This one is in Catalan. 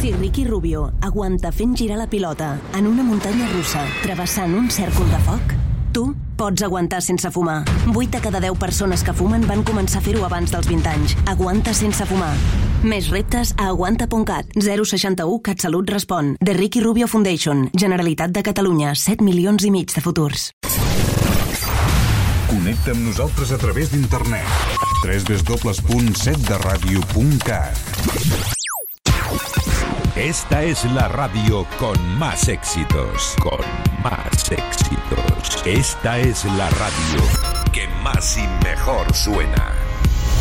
Si Ricky Rubio aguanta fent girar la pilota en una muntanya russa travessant un cèrcol de foc, tu pots aguantar sense fumar. 8 de cada 10 persones que fumen van començar a fer-ho abans dels 20 anys. Aguanta sense fumar. Més reptes a aguanta.cat. 061 CatSalut respon. The Ricky Rubio Foundation. Generalitat de Catalunya. 7 milions i mig de futurs. Connecta amb nosaltres a través d'internet. www.setderadio.cat. Esta es la radio con más éxitos. Con más éxitos. Esta es la radio que más y mejor suena.